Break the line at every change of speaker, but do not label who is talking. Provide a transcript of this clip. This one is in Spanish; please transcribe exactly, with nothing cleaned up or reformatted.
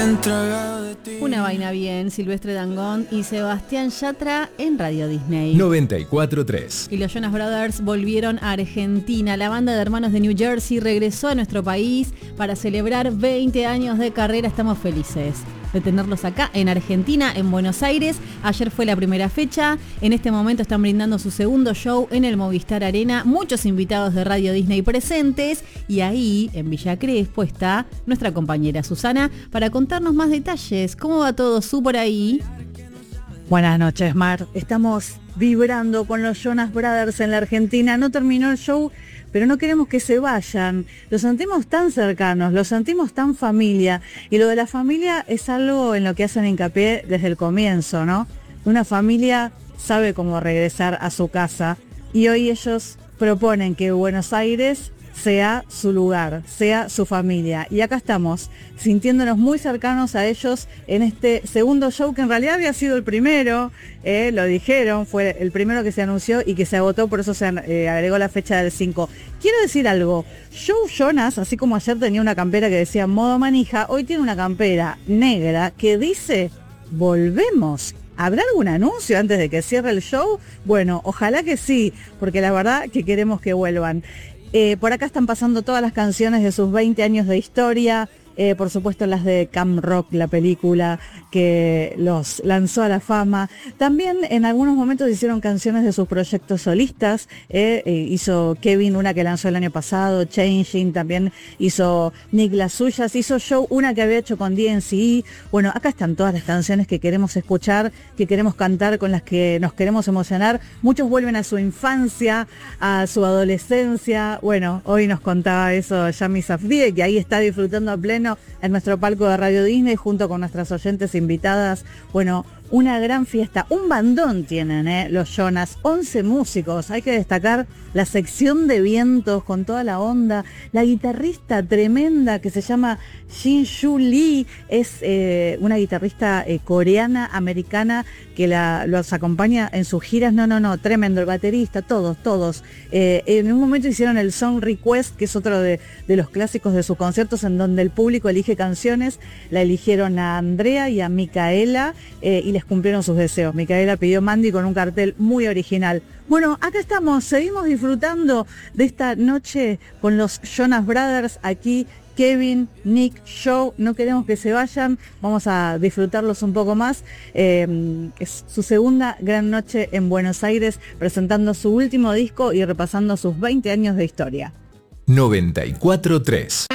entregué de ti.
Una vaina bien, Silvestre Dangond y Sebastián Yatra en Radio Disney.
noventa y cuatro tres.
Y los Jonas Brothers volvieron a Argentina. La banda de hermanos de New Jersey regresó a nuestro país para celebrar veinte años de carrera. Estamos felices de tenerlos acá en Argentina, en Buenos Aires. Ayer fue la primera fecha. En este momento están brindando su segundo show en el Movistar Arena. Muchos invitados de Radio Disney presentes. Y ahí, en Villa Crespo, está nuestra compañera Susana para contarnos más detalles. ¿Cómo va todo, Su, por ahí?
Buenas noches, Mar. Estamos vibrando con los Jonas Brothers en la Argentina. No terminó el show, pero no queremos que se vayan. Los sentimos tan cercanos, los sentimos tan familia. Y lo de la familia es algo en lo que hacen hincapié desde el comienzo, ¿no? Una familia sabe cómo regresar a su casa. Y hoy ellos proponen que Buenos Aires sea su lugar, sea su familia. Y acá estamos, sintiéndonos muy cercanos a ellos en este segundo show, que en realidad había sido el primero, eh, lo dijeron, fue el primero que se anunció y que se agotó, por eso se eh, agregó la fecha del cinco. Quiero decir algo, Joe Jonas, así como ayer tenía una campera que decía modo manija, hoy tiene una campera negra que dice volvemos. ¿Habrá algún anuncio antes de que cierre el show? Bueno, ojalá que sí, porque la verdad que queremos que vuelvan. Eh, por acá están pasando todas las canciones de sus veinte años de historia, eh, por supuesto las de Camp Rock, la película que los lanzó a la fama. También en algunos momentos hicieron canciones de sus proyectos solistas, eh, eh, hizo Kevin una que lanzó el año pasado, Changing, también hizo Nick las suyas, hizo Joe una que había hecho con D N C E. Bueno, acá están todas las canciones que queremos escuchar, que queremos cantar, con las que nos queremos emocionar. Muchos vuelven a su infancia, a su adolescencia. Bueno, hoy nos contaba eso Yami Safdie, que ahí está disfrutando a pleno en nuestro palco de Radio Disney junto con nuestras oyentes invitadas. Bueno, una gran fiesta, un bandón tienen eh, los Jonas, once músicos, hay que destacar la sección de vientos con toda la onda, la guitarrista tremenda que se llama Jin-Yu Lee, es eh, una guitarrista eh, coreana, americana, que la, los acompaña en sus giras. No, no, no, tremendo, el baterista, todos, todos. Eh, en un momento hicieron el Song Request, que es otro de, de los clásicos de sus conciertos, en donde el público elige canciones. La eligieron a Andrea y a Micaela, eh, y les cumplieron sus deseos. Micaela pidió Mandy con un cartel muy original. Bueno, acá estamos, seguimos disfrutando de esta noche con los Jonas Brothers aquí. Kevin, Nick, Joe, no queremos que se vayan, vamos a disfrutarlos un poco más. Eh, es su segunda gran noche en Buenos Aires, presentando su último disco y repasando sus veinte años de historia.
noventa y cuatro tres.